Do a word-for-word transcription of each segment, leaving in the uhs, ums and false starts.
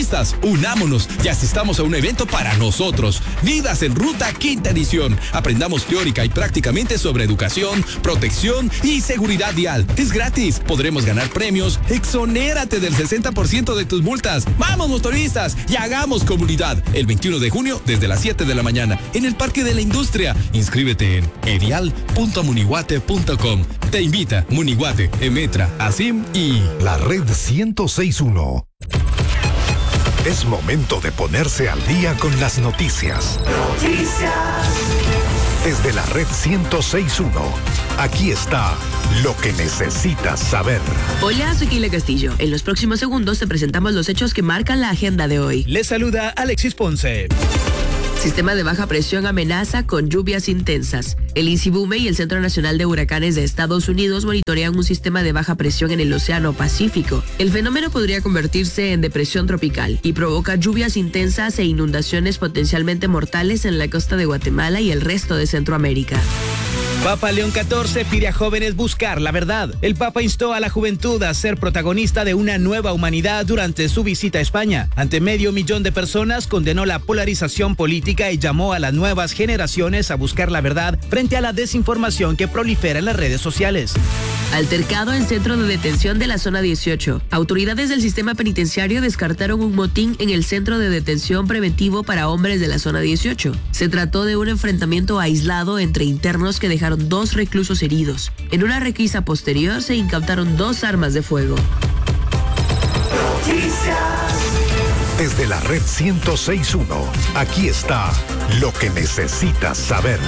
motoristas, unámonos y asistamos a un evento para nosotros. Vidas en Ruta Quinta Edición. Aprendamos teórica y prácticamente sobre educación, protección y seguridad vial. Es gratis. Podremos ganar premios. Exonérate del sesenta por ciento de tus multas. ¡Vamos, motoristas! Y hagamos comunidad. El veintiuno de junio desde las siete de la mañana en el Parque de la Industria. Inscríbete en edial punto munihuate punto com. Te invita Munihuate, Emetra, ASIM y la Red ciento seis punto uno. Es momento de ponerse al día con las noticias. Noticias. Desde la Red ciento seis punto uno, aquí está lo que necesitas saber. Hola, soy Kila Castillo. En los próximos segundos te presentamos los hechos que marcan la agenda de hoy. Les saluda Alexis Ponce. Sistema de baja presión amenaza con lluvias intensas. El INSIBUME y el Centro Nacional de Huracanes de Estados Unidos monitorean un sistema de baja presión en el Océano Pacífico. El fenómeno podría convertirse en depresión tropical y provoca lluvias intensas e inundaciones potencialmente mortales en la costa de Guatemala y el resto de Centroamérica. Papa León catorce pide a jóvenes buscar la verdad. El Papa instó a la juventud a ser protagonista de una nueva humanidad durante su visita a España. Ante medio millón de personas condenó la polarización política y llamó a las nuevas generaciones a buscar la verdad frente a la desinformación que prolifera en las redes sociales. Altercado en centro de detención de la zona dieciocho. Autoridades del sistema penitenciario descartaron un motín en el centro de detención preventivo para hombres de la zona dieciocho. Se trató de un enfrentamiento aislado entre internos que dejaron dos reclusos heridos. En una requisa posterior se incautaron dos armas de fuego. Noticias. Desde la Red ciento seis punto uno, aquí está lo que necesitas saber.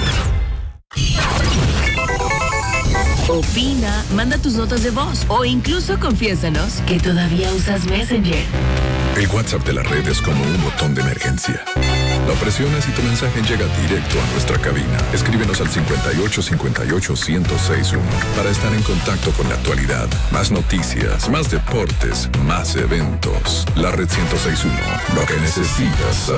Opina, manda tus notas de voz o incluso confiésanos que todavía usas Messenger. El WhatsApp de la red es como un botón de emergencia. Lo presionas y tu mensaje llega directo a nuestra cabina. Escríbenos al cincuenta y ocho cincuenta y ocho ciento seis punto uno para estar en contacto con la actualidad. Más noticias, más deportes, más eventos. La Red ciento seis punto uno. Lo que necesitas saber.